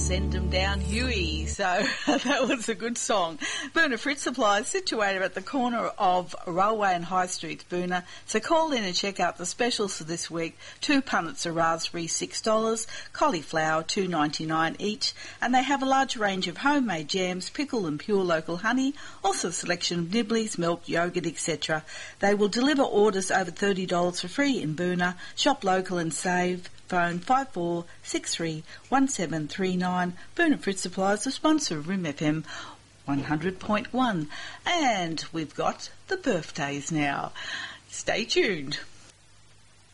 Send Them Down Huey. So that was a good song. Boona Fruit Supply is situated at the corner of Railway and High Streets, Boona. So call in and check out the specials for this week. 2 punnets of raspberry, $6, cauliflower, $2.99 each. And they have a large range of homemade jams, pickle and pure local honey, also a selection of nibblies, milk, yogurt, etc. They will deliver orders over $30 for free in Boona. Shop local and save. Phone 54631739. Boona Fruit Supply is the sponsor of RIM FM 100.1. And we've got the birthdays now. Stay tuned.